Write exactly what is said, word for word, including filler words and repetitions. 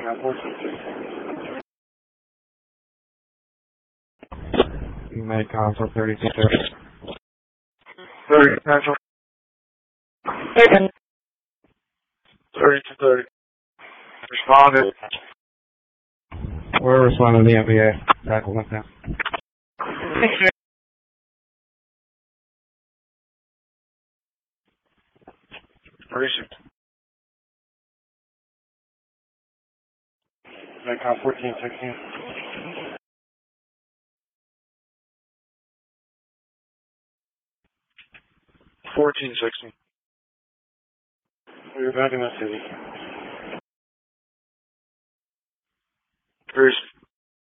Make console thirty-two thirty. thirty, Central. Taken. thirty-two thirty. Responded. We're responding to the N B A. Tackle went down. Recent. Nikon fourteen sixteen. fourteen sixteen. We're back in the city. Recent.